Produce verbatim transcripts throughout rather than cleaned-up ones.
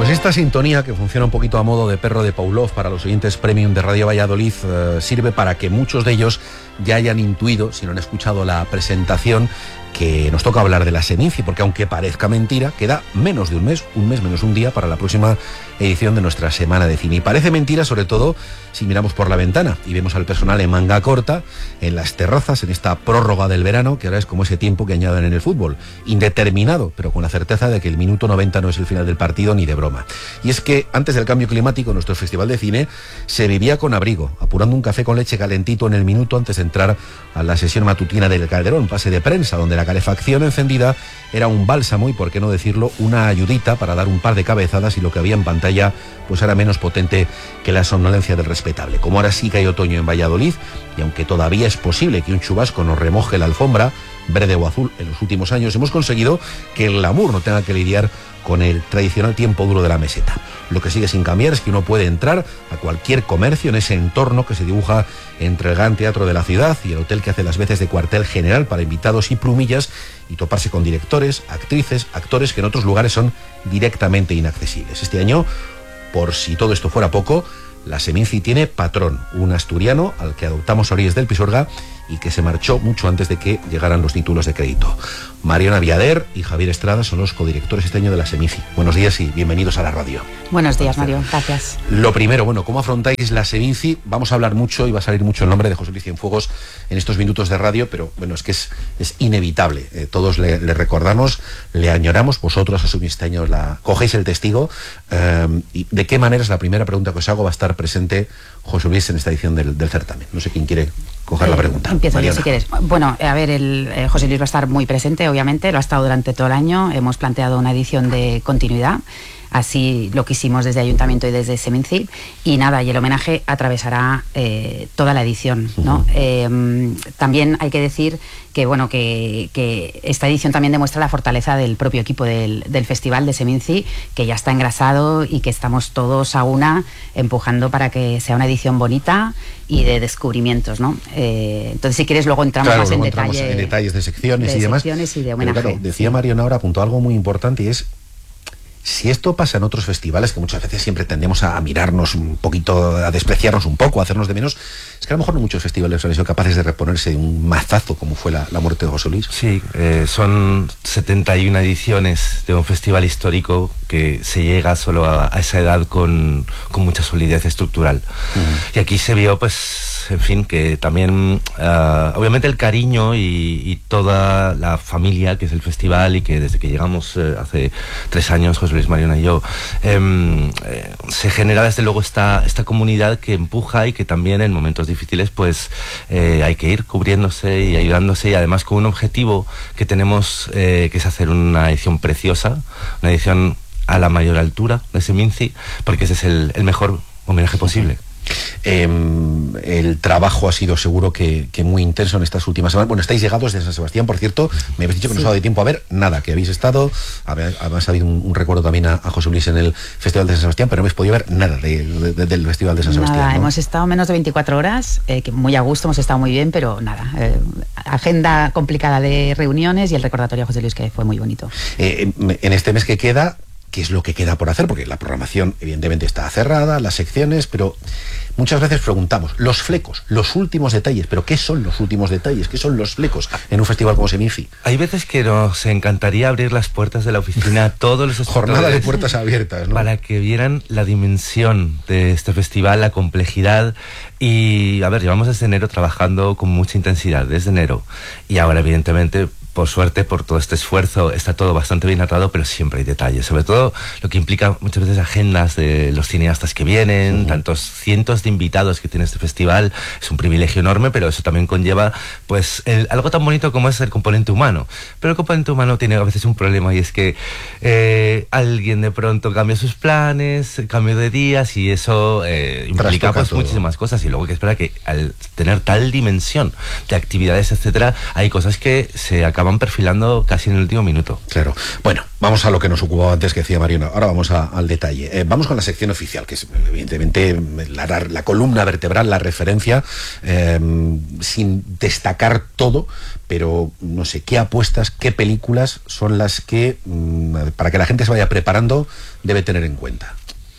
Pues esta sintonía, que funciona un poquito a modo de perro de Pavlov para los oyentes premium de Radio Valladolid, eh, sirve para que muchos de ellos ya hayan intuido, si no han escuchado la presentación, que nos toca hablar de la Seminci, porque aunque parezca mentira, queda menos de un mes, un mes menos un día para la próxima edición de nuestra Semana de Cine. Y parece mentira, sobre todo, si miramos por la ventana y vemos al personal en manga corta, en las terrazas, en esta prórroga del verano, que ahora es como ese tiempo que añaden en el fútbol, indeterminado, pero con la certeza de que el minuto noventa no es el final del partido ni de broma. Y es que antes del cambio climático, nuestro Festival de Cine se vivía con abrigo, apurando un café con leche calentito en el minuto antes de entrar a la sesión matutina del Calderón, pase de prensa, donde la calefacción encendida era un bálsamo y, por qué no decirlo, una ayudita para dar un par de cabezadas, y lo que había en pantalla pues era menos potente que la somnolencia del respetable. Como ahora sí que hay otoño en Valladolid, y aunque todavía es posible que un chubasco nos remoje la alfombra, verde o azul, en los últimos años hemos conseguido que el glamour no tenga que lidiar con el tradicional tiempo duro de la meseta. Lo que sigue sin cambiar es que uno puede entrar a cualquier comercio en ese entorno que se dibuja entre el gran teatro de la ciudad y el hotel que hace las veces de cuartel general para invitados y plumillas, y toparse con directores, actrices, actores que en otros lugares son directamente inaccesibles. Este año, por si todo esto fuera poco, la Seminci tiene patrón, un asturiano al que adoptamos a orillas del Pisuerga y que se marchó mucho antes de que llegaran los títulos de crédito. Mariona Viader y Javier Estrada son los codirectores este año de la Seminci. Buenos días y bienvenidos a la radio. Buenos días, Mario. Gracias. Lo primero, bueno, ¿cómo afrontáis la Seminci? Vamos a hablar mucho y va a salir mucho el nombre de José Luis Cienfuegos en estos minutos de radio, pero bueno, es que es, es inevitable. Eh, todos le, le recordamos, le añoramos, vosotros asumís este año, la, cogéis el testigo. Eh, ¿Y de qué manera, es la primera pregunta que os hago, va a estar presente José Luis en esta edición del, del certamen? No sé quién quiere coger eh, la pregunta. Empiezo yo, si quieres. Bueno, a ver, el, eh, José Luis va a estar muy presente, obviamente, lo ha estado durante todo el año. Hemos planteado una edición de continuidad, así lo quisimos desde Ayuntamiento y desde Seminci, y nada, y el homenaje atravesará eh, toda la edición, ¿no? Uh-huh. eh, también hay que decir que, bueno, que, que esta edición también demuestra la fortaleza del propio equipo del, del Festival de Seminci, que ya está engrasado y que estamos todos a una empujando para que sea una edición bonita y de descubrimientos, ¿no? Eh, entonces, si quieres, luego entramos claro, más luego en, entramos detalle, en detalles de secciones de y demás. secciones y de homenaje. Pero claro, decía Mariona ahora, apuntó algo muy importante, y es: si esto pasa en otros festivales, que muchas veces siempre tendemos a mirarnos un poquito, a despreciarnos un poco, a hacernos de menos, es que a lo mejor no muchos festivales han sido capaces de reponerse de un mazazo como fue la, la muerte de José Luis. Sí, eh, son setenta y una ediciones de un festival histórico que se llega solo a, a esa edad con, con mucha solidez estructural. Uh-huh. Y aquí se vio, pues, en fin, que también, uh, obviamente el cariño y, y toda la familia que es el festival, y que desde que llegamos eh, hace tres años, José Luis, Mariona y yo, eh, eh, se genera desde luego esta, esta comunidad que empuja y que también en momentos difíciles pues eh, hay que ir cubriéndose y ayudándose, y además con un objetivo que tenemos, eh, que es hacer una edición preciosa, una edición a la mayor altura de Seminci, porque ese es el, el mejor homenaje posible. Eh, el trabajo ha sido seguro que, que muy intenso en estas últimas semanas. Bueno, estáis llegados de San Sebastián, por cierto. Me habéis dicho que sí. No os ha dado tiempo a ver nada, que habéis estado. Además ha habido un, un recuerdo también a, a José Luis en el Festival de San Sebastián, pero no habéis podido ver nada de, de, de, del Festival de San Sebastián. Nada, ¿no? Hemos estado menos de veinticuatro horas, eh, que muy a gusto, hemos estado muy bien, pero nada. Eh, agenda complicada de reuniones y el recordatorio a José Luis, que fue muy bonito. Eh, en este mes que queda, ¿qué es lo que queda por hacer? Porque la programación evidentemente está cerrada, las secciones, pero muchas veces preguntamos, los flecos, los últimos detalles, pero ¿qué son los últimos detalles? ¿Qué son los flecos en un festival como Seminci? Hay veces que nos encantaría abrir las puertas de la oficina a todos los jornada de puertas abiertas, ¿no? Para que vieran la dimensión de este festival, la complejidad. Y a ver, llevamos desde enero trabajando con mucha intensidad, desde enero, y ahora evidentemente, por suerte, por todo este esfuerzo, está todo bastante bien atado, pero siempre hay detalles, sobre todo lo que implica muchas veces agendas de los cineastas que vienen, uh-huh. tantos cientos de invitados que tiene este festival. Es un privilegio enorme, pero eso también conlleva pues el, algo tan bonito como es el componente humano. Pero el componente humano tiene a veces un problema, y es que eh, alguien de pronto cambia sus planes, cambio de días, y eso eh, implica pues muchísimas cosas, y luego hay que esperar que al tener tal dimensión de actividades, etcétera, hay cosas que se acaban van perfilando casi en el último minuto. Claro. Bueno, vamos a lo que nos ocupaba antes, que decía Mariano. Ahora vamos a, al detalle. Eh, vamos con la sección oficial, que es evidentemente la, la columna vertebral, la referencia, eh, sin destacar todo, pero no sé, ¿qué apuestas, qué películas son las que, mmm, para que la gente se vaya preparando, debe tener en cuenta?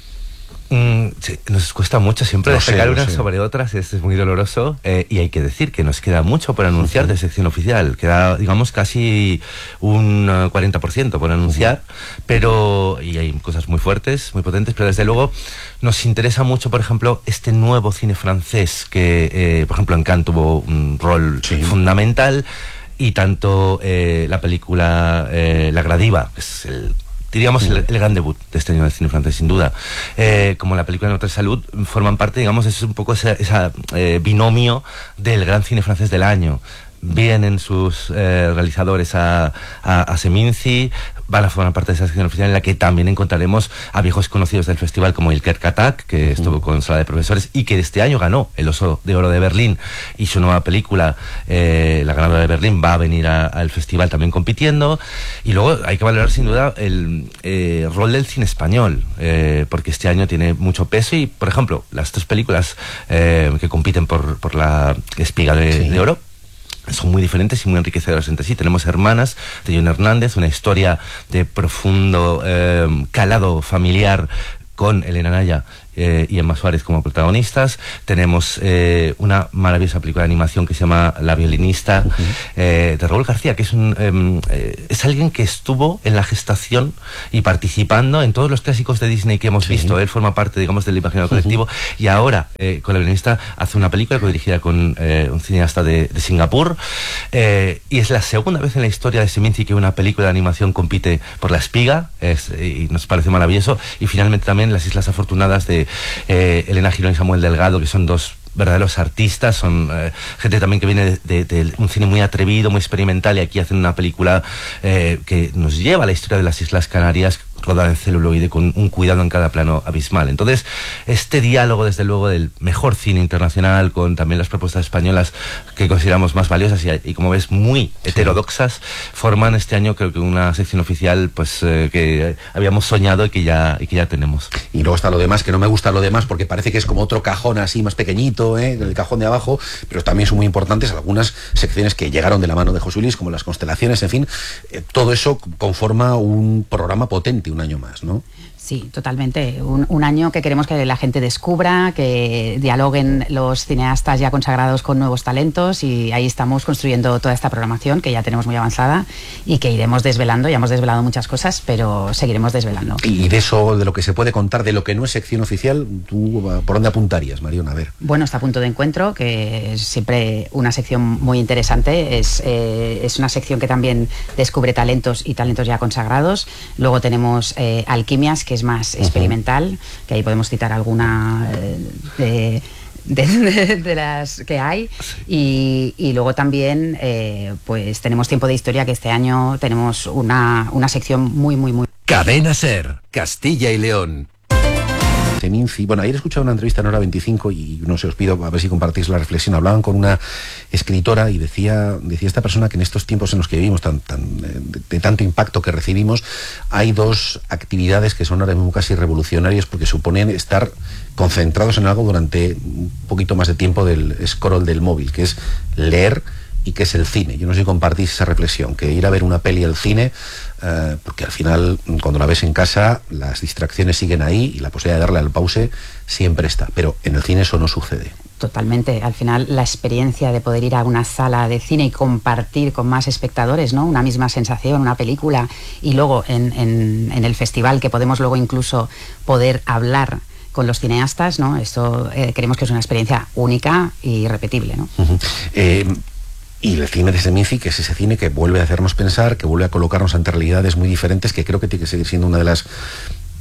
Mm, sí, nos cuesta mucho siempre no destacar sé, unas sé. sobre otras, es, es muy doloroso, eh, y hay que decir que nos queda mucho por anunciar uh-huh. de sección oficial, queda, digamos, casi un uh, cuarenta por ciento por anunciar, uh-huh. pero, y hay cosas muy fuertes, muy potentes, pero desde luego nos interesa mucho, por ejemplo, este nuevo cine francés que, eh, por ejemplo, en Cannes tuvo un rol sí. fundamental, y tanto eh, la película eh, La Gradiva, que es el diríamos el, el gran debut de este año del cine francés, sin duda, eh, como la película Notre Salud, forman parte, digamos, es un poco ese esa, eh, binomio del gran cine francés del año. Vienen sus eh, realizadores a, a, a Seminci, van a formar parte de esa sección oficial en la que también encontraremos a viejos conocidos del festival como Ilker Katak, que uh-huh. estuvo con Sala de Profesores y que este año ganó el Oso de Oro de Berlín, y su nueva película, eh, La Ganadora de Berlín, va a venir a, al festival también compitiendo. Y luego hay que valorar sin duda el eh, rol del cine español, eh, porque este año tiene mucho peso y, por ejemplo, las tres películas eh, que compiten por, por la Espiga de, sí. de Oro son muy diferentes y muy enriquecedoras entre sí. Tenemos Hermanas, de John Hernández, una historia de profundo eh, calado familiar con Elena Naya eh, y Emma Suárez como protagonistas. Tenemos eh, una maravillosa película de animación que se llama La Violinista, uh-huh. eh, de Raúl García, que es, un, eh, es alguien que estuvo en la gestación y participando en todos los clásicos de Disney que hemos sí. visto. Él forma parte, digamos, del imaginario colectivo, uh-huh. y ahora, eh, con La Violinista, hace una película dirigida con eh, un cineasta de, de Singapur, eh, y es la segunda vez en la historia de Seminci que una película de animación compite por la Espiga, es, y nos parece maravilloso. Y finalmente también Las Islas Afortunadas, de eh, Elena Girón y Samuel Delgado, que son dos verdaderos artistas, son eh, gente también que viene de, de, de un cine muy atrevido, muy experimental, y aquí hacen una película eh, que nos lleva a la historia de las Islas Canarias, rodada en celuloide, con un cuidado en cada plano abismal. Entonces, este diálogo, desde luego, del mejor cine internacional, con también las propuestas españolas que consideramos más valiosas y, y como ves, muy heterodoxas, sí. forman este año, creo que una sección oficial pues eh, que habíamos soñado y que ya y que ya tenemos. Y luego está lo demás, que no me gusta lo demás porque parece que es como otro cajón así más pequeñito, ¿eh? el cajón de abajo, pero también son muy importantes algunas secciones que llegaron de la mano de José Luis, como las constelaciones, en fin, eh, todo eso conforma un programa potente, un año más, ¿no? Sí, totalmente. Un, un año que queremos que la gente descubra, que dialoguen los cineastas ya consagrados con nuevos talentos, y ahí estamos construyendo toda esta programación que ya tenemos muy avanzada y que iremos desvelando. Ya hemos desvelado muchas cosas, pero seguiremos desvelando. Y de eso, de lo que se puede contar, de lo que no es sección oficial, ¿tú por dónde apuntarías, Mariona? A ver. Bueno, está Punto de Encuentro, que es siempre una sección muy interesante. Es, eh, es una sección que también descubre talentos y talentos ya consagrados. Luego tenemos eh, Alquimias, que es más experimental, uh-huh. que ahí podemos citar alguna eh, de, de, de las que hay, y, y luego también eh, pues tenemos Tiempo de Historia, que este año tenemos una, una sección muy muy muy Cadena SER, Castilla y León. Seminci. Bueno, ayer he escuchado una entrevista en Hora veinticinco y no sé, os pido a ver si compartís la reflexión. Hablaban con una escritora y decía, decía esta persona que en estos tiempos en los que vivimos, tan, tan, de, de tanto impacto que recibimos, hay dos actividades que son ahora mismo casi revolucionarias porque suponen estar concentrados en algo durante un poquito más de tiempo del scroll del móvil, que es leer y que es el cine. Yo no sé si compartís esa reflexión, que ir a ver una peli al cine, eh, porque al final, cuando la ves en casa, las distracciones siguen ahí y la posibilidad de darle al pause siempre está, pero en el cine eso no sucede. Totalmente. Al final, la experiencia de poder ir a una sala de cine y compartir con más espectadores, ¿no?, una misma sensación, una película, y luego en, en, en el festival, que podemos luego incluso poder hablar con los cineastas, ¿no? Esto eh, creemos que es una experiencia única y irrepetible, ¿no? Uh-huh. eh, Y el cine de Seminci, que es ese cine que vuelve a hacernos pensar, que vuelve a colocarnos ante realidades muy diferentes, que creo que tiene que seguir siendo una de las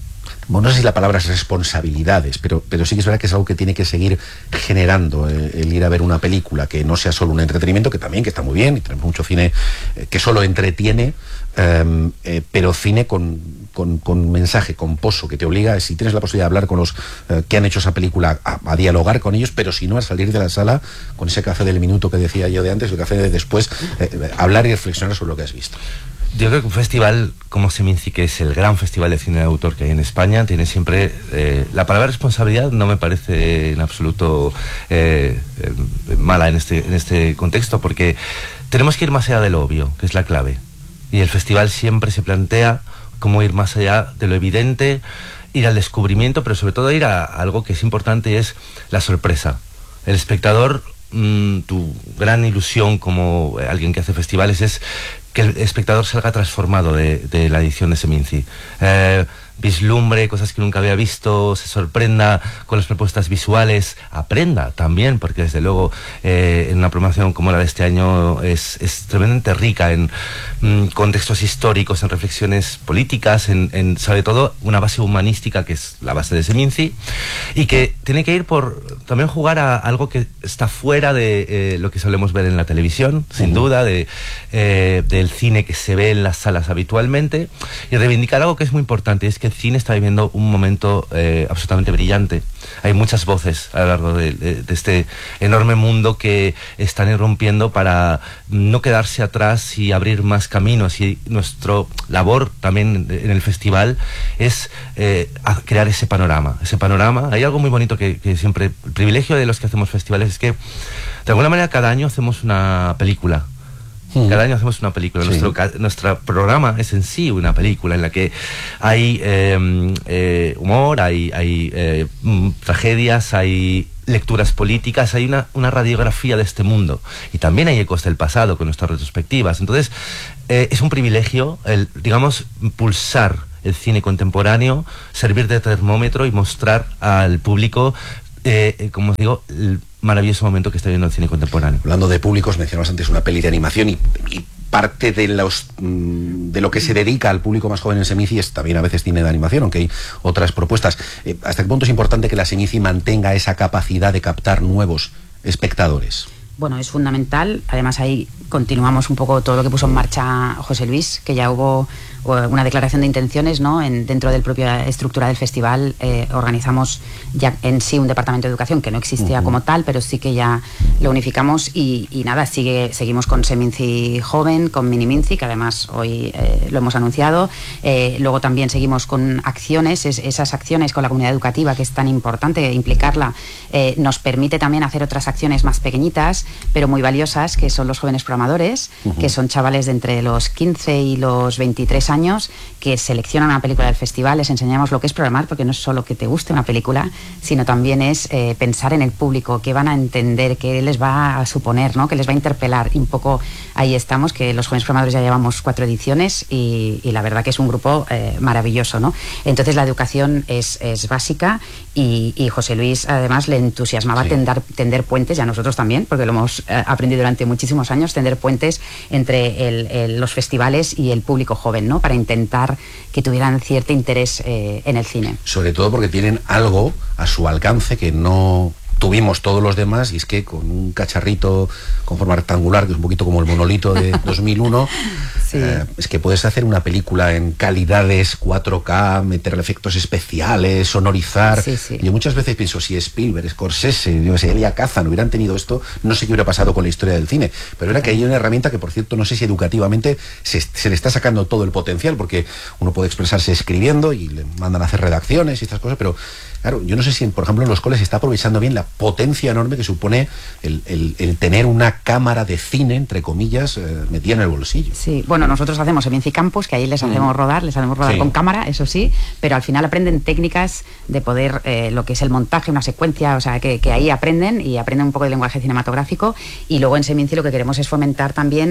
bueno, no sé si la palabra es responsabilidades, pero, pero sí que es verdad que es algo que tiene que seguir generando eh, el ir a ver una película, que no sea solo un entretenimiento, que también, que está muy bien, y tenemos mucho cine eh, que solo entretiene, eh, eh, pero cine con, con, con mensaje, con pozo, que te obliga, si tienes la posibilidad de hablar con los eh, que han hecho esa película, a, a dialogar con ellos, pero si no, a salir de la sala con ese café del minuto que decía yo de antes, el café de después, eh, hablar y reflexionar sobre lo que has visto. Yo creo que un festival como Seminci, que es el gran festival de cine de autor que hay en España, tiene siempre... Eh, la palabra responsabilidad no me parece en absoluto eh, eh, mala en este, en este contexto, porque tenemos que ir más allá de lo obvio, que es la clave. Y el festival siempre se plantea cómo ir más allá de lo evidente, ir al descubrimiento, pero sobre todo ir a, a algo que es importante, y es la sorpresa. El espectador, mmm, tu gran ilusión como alguien que hace festivales es que el espectador salga transformado de, de la edición de Seminci. Eh, vislumbre cosas que nunca había visto, se sorprenda con las propuestas visuales, aprenda también, porque desde luego eh, en una promoción como la de este año es, es tremendamente rica en mm, contextos históricos, en reflexiones políticas, en, en sobre todo una base humanística que es la base de Seminci, y que tiene que ir por también jugar a algo que está fuera de eh, lo que solemos ver en la televisión, sin uh-huh. duda, de, eh, del cine que se ve en las salas habitualmente, y reivindicar algo que es muy importante, y es que el cine está viviendo un momento eh, absolutamente brillante. Hay muchas voces a lo largo de, de, de este enorme mundo que están irrumpiendo para no quedarse atrás y abrir más caminos, y nuestra labor también en el festival es eh, crear ese panorama, ese panorama. Hay algo muy bonito que, que siempre, el privilegio de los que hacemos festivales es que de alguna manera cada año hacemos una película. Cada año hacemos una película. Sí. Nuestro, nuestro programa es en sí una película en la que hay eh, eh, humor, hay, hay eh, tragedias, hay lecturas políticas, hay una, una radiografía de este mundo. Y también hay ecos del pasado con nuestras retrospectivas. Entonces, eh, es un privilegio, el, digamos, pulsar el cine contemporáneo, servir de termómetro y mostrar al público, eh, como os digo, el maravilloso momento que está viendo el cine contemporáneo. Hablando de públicos, mencionabas antes una peli de animación, y, y parte de los de lo que se dedica al público más joven en Seminci es también a veces cine de animación, aunque hay otras propuestas. Eh, ¿Hasta qué punto es importante que la Seminci mantenga esa capacidad de captar nuevos espectadores? Bueno, es fundamental. Además, ahí continuamos un poco todo lo que puso en marcha José Luis, que ya hubo una declaración de intenciones, ¿no? En, dentro de la propia estructura del festival eh, organizamos ya en sí un departamento de educación que no existía uh-huh. como tal, pero sí que ya lo unificamos, y, y nada, sigue, seguimos con Seminci Joven, con Miniminci, que además hoy eh, lo hemos anunciado. Eh, luego también seguimos con acciones, es, esas acciones con la comunidad educativa, que es tan importante implicarla, eh, nos permite también hacer otras acciones más pequeñitas, pero muy valiosas, que son los jóvenes programadores, uh-huh. que son chavales de entre los quince y los veintitrés años, que seleccionan una película del festival. Les enseñamos lo que es programar, porque no es solo que te guste una película, sino también es eh, pensar en el público, qué van a entender, qué les va a suponer, ¿no? Qué les va a interpelar. Y un poco ahí estamos, que los jóvenes programadores ya llevamos cuatro ediciones, y, y la verdad que es un grupo eh, maravilloso, ¿no? Entonces la educación es, es básica, y, y José Luis además le entusiasmaba sí. tender, tender puentes, y a nosotros también, porque lo hemos eh, aprendido durante muchísimos años, tender puentes entre el, el, los festivales y el público joven, ¿no? Para intentar que tuvieran cierto interés eh, en el cine. Sobre todo porque tienen algo a su alcance que no tuvimos todos los demás, y es que con un cacharrito con forma rectangular, que es un poquito como el monolito de dos mil uno, sí. eh, es que puedes hacer una película en calidades cuatro K, meterle efectos especiales, sonorizar. Sí, sí. Yo muchas veces pienso, si Spielberg, Scorsese, yo sé, Elia Kazan hubieran tenido esto, no sé qué hubiera pasado con la historia del cine. Pero era que hay una herramienta que, por cierto, no sé si educativamente se, se le está sacando todo el potencial, porque uno puede expresarse escribiendo y le mandan a hacer redacciones y estas cosas, pero claro, yo no sé si, por ejemplo, en los coles se está aprovechando bien la potencia enorme que supone el, el, el tener una cámara de cine, entre comillas, eh, metida en el bolsillo. Sí, bueno, nosotros hacemos Seminci Campus, que ahí les hacemos mm. rodar, les hacemos rodar sí. con cámara, eso sí, pero al final aprenden técnicas de poder, eh, lo que es el montaje, una secuencia, o sea, que, que ahí aprenden, y aprenden un poco de lenguaje cinematográfico. Y luego en Seminci lo que queremos es fomentar también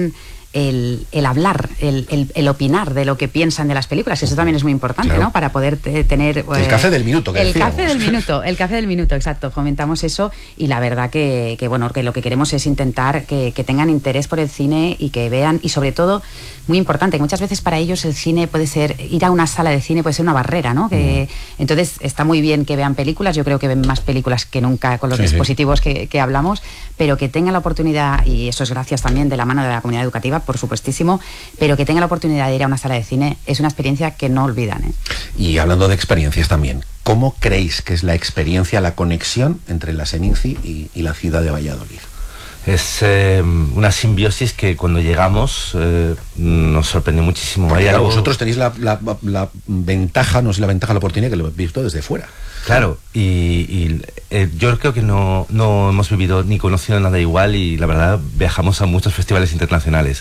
el, el hablar, el, el, el opinar de lo que piensan de las películas. Eso también es muy importante, claro, ¿no? Para poder tener... El eh, café del minuto, que El decíamos. café del minuto, el café del minuto, exacto. Fomentamos eso y la verdad que, que bueno, que lo que queremos es intentar que, que tengan interés por el cine y que vean, y sobre todo, muy importante, que muchas veces para ellos el cine puede ser, ir a una sala de cine puede ser una barrera, ¿no? Que, mm. Entonces está muy bien que vean películas, yo creo que ven más películas que nunca con los sí, dispositivos sí. Que, que hablamos, pero que tengan la oportunidad, y eso es gracias también de la mano de la comunidad educativa, por supuestísimo, pero que tengan la oportunidad de ir a una sala de cine es una experiencia que no olvidan, ¿eh? Y hablando de experiencias también, ¿cómo creéis que es la experiencia, la conexión entre la Seminci y, y la ciudad de Valladolid? Es eh, una simbiosis que cuando llegamos eh, nos sorprendió muchísimo. Porque, claro, algo... vosotros tenéis la, la, la ventaja, no sé la ventaja, la oportunidad que lo habéis visto desde fuera. Claro, y, y eh, yo creo que no, no hemos vivido ni conocido nada igual y la verdad viajamos a muchos festivales internacionales.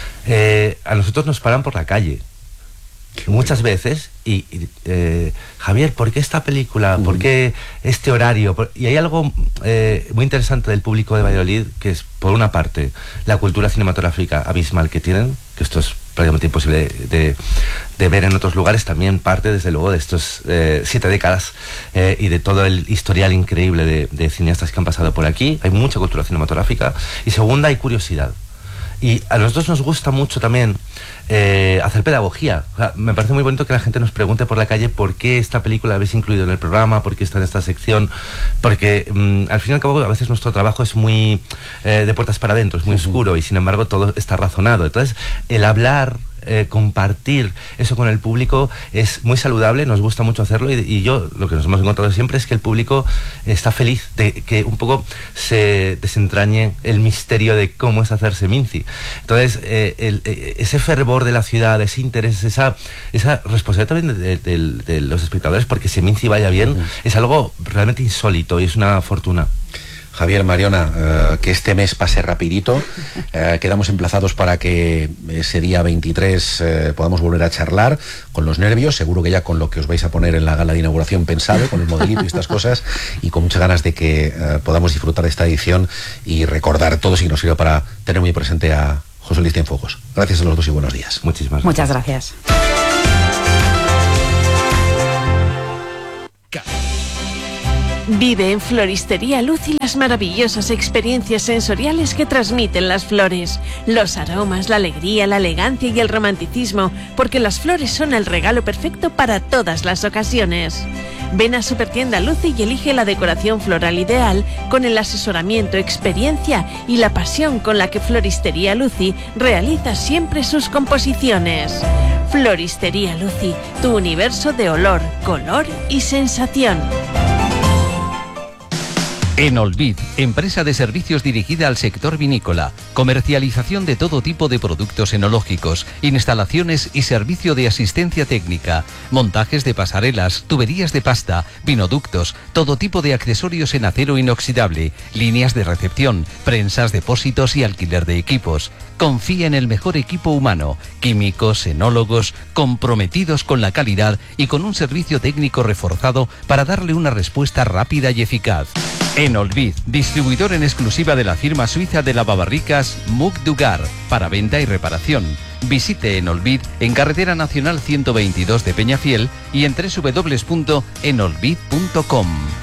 Eh, a nosotros nos paran por la calle. Muchas veces y, y eh, Javier, ¿por qué esta película? ¿Por qué este horario? Por, y hay algo eh, muy interesante del público de Valladolid, que es, por una parte, la cultura cinematográfica abismal que tienen, que esto es prácticamente imposible de, de, de ver en otros lugares, también parte, desde luego, de estos eh, siete décadas eh, y de todo el historial increíble de, de cineastas que han pasado por aquí. Hay mucha cultura cinematográfica. Y segunda, hay curiosidad. Y a nosotros nos gusta mucho también eh, hacer pedagogía. O sea, me parece muy bonito que la gente nos pregunte por la calle por qué esta película la habéis incluido en el programa, por qué está en esta sección, porque mmm, al fin y al cabo a veces nuestro trabajo es muy eh, de puertas para adentro, es muy uh-huh. oscuro, y sin embargo todo está razonado. Entonces el hablar, Eh, compartir eso con el público es muy saludable, nos gusta mucho hacerlo, y, y yo lo que nos hemos encontrado siempre es que el público está feliz de que un poco se desentrañe el misterio de cómo es hacer Seminci. Entonces eh, el, eh, ese fervor de la ciudad, ese interés, esa, esa responsabilidad también de, de, de, de los espectadores porque Seminci vaya bien, uh-huh. es algo realmente insólito y es una fortuna. Javier, Mariona, eh, que este mes pase rapidito. Eh, quedamos emplazados para que ese día veintitrés eh, podamos volver a charlar, con los nervios, seguro que ya con lo que os vais a poner en la gala de inauguración pensado, con el modelito y estas cosas, y con muchas ganas de que eh, podamos disfrutar de esta edición y recordar todos, y nos sirva para tener muy presente a José Luis Cienfuegos. Gracias a los dos y buenos días. Muchísimas gracias. Muchas gracias. Vive en Floristería Lucy las maravillosas experiencias sensoriales que transmiten las flores, los aromas, la alegría, la elegancia y el romanticismo, porque las flores son el regalo perfecto para todas las ocasiones. Ven a Supertienda Lucy y elige la decoración floral ideal con el asesoramiento, experiencia y la pasión con la que Floristería Lucy realiza siempre sus composiciones. Floristería Lucy, tu universo de olor, color y sensación. Enolvid, empresa de servicios dirigida al sector vinícola, comercialización de todo tipo de productos enológicos, instalaciones y servicio de asistencia técnica, montajes de pasarelas, tuberías de pasta, vinoductos, todo tipo de accesorios en acero inoxidable, líneas de recepción, prensas, depósitos y alquiler de equipos. Confía en el mejor equipo humano, químicos, enólogos, comprometidos con la calidad y con un servicio técnico reforzado para darle una respuesta rápida y eficaz. Enolvid, distribuidor en exclusiva de la firma suiza de lavabarricas Muc Dugar, para venta y reparación. Visite Enolvid en Carretera Nacional ciento veintidós de Peñafiel y en doble u doble u doble u punto enolvid punto com.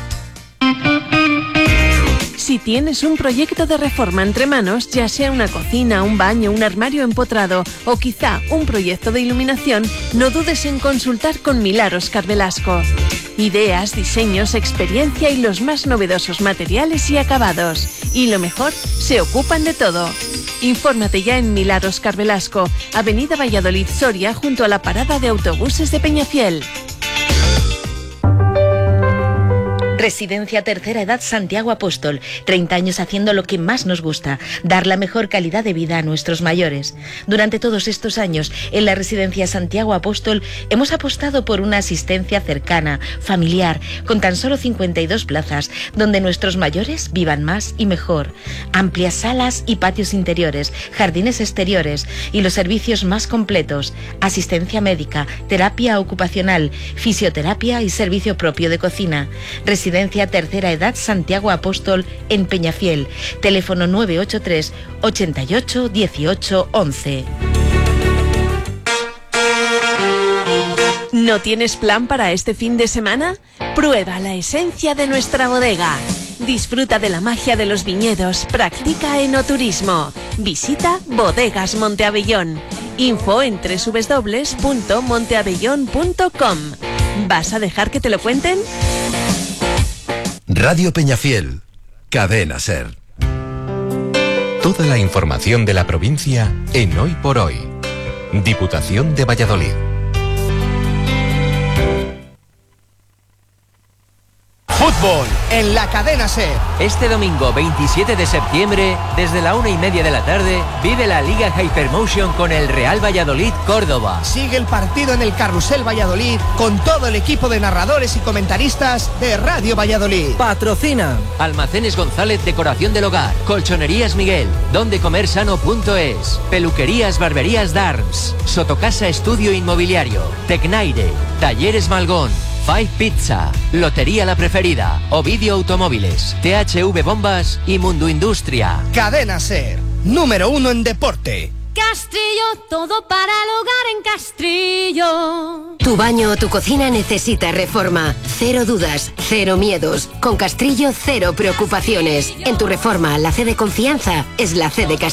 Si tienes un proyecto de reforma entre manos, ya sea una cocina, un baño, un armario empotrado o quizá un proyecto de iluminación, no dudes en consultar con Milar Óscar Velasco. Ideas, diseños, experiencia y los más novedosos materiales y acabados. Y lo mejor, se ocupan de todo. Infórmate ya en Milar Óscar Velasco, Avenida Valladolid Soria, junto a la parada de autobuses de Peñafiel. Residencia Tercera Edad Santiago Apóstol, treinta años haciendo lo que más nos gusta, dar la mejor calidad de vida a nuestros mayores. Durante todos estos años, en la Residencia Santiago Apóstol, hemos apostado por una asistencia cercana, familiar, con tan solo cincuenta y dos plazas, donde nuestros mayores vivan más y mejor. Amplias salas y patios interiores, jardines exteriores y los servicios más completos, asistencia médica, terapia ocupacional, fisioterapia y servicio propio de cocina. Residencia Residencia Tercera Edad Santiago Apóstol en Peñafiel. Teléfono nueve ocho tres, ochenta y ocho, dieciocho, once. ¿No tienes plan para este fin de semana? Prueba la esencia de nuestra bodega. Disfruta de la magia de los viñedos, practica enoturismo. Visita Bodegas Monteabellón. Info en doble u doble u doble u punto monteabellón punto com. ¿Vas a dejar que te lo cuenten? Radio Peñafiel, Cadena Ser. Toda la información de la provincia en Hoy por Hoy. Diputación de Valladolid. Fútbol en la Cadena Ser. Este domingo veintisiete de septiembre, desde la una y media de la tarde, vive la Liga Hypermotion con el Real Valladolid Córdoba. Sigue el partido en el Carrusel Valladolid con todo el equipo de narradores y comentaristas de Radio Valladolid. Patrocina Almacenes González Decoración del Hogar, Colchonerías Miguel, dondecomersano punto es, Peluquerías Barberías Darms, Sotocasa Estudio Inmobiliario, Tecnaire, Talleres Malgón, Five Pizza, Lotería La Preferida, Ovidio Automóviles, T H V Bombas y Mundo Industria. Cadena Ser, número uno en deporte. Castrillo, todo para el hogar en Castrillo. Tu baño o tu cocina necesita reforma. Cero dudas, cero miedos. Con Castrillo, cero preocupaciones. En tu reforma, la C de confianza es la C de Castrillo.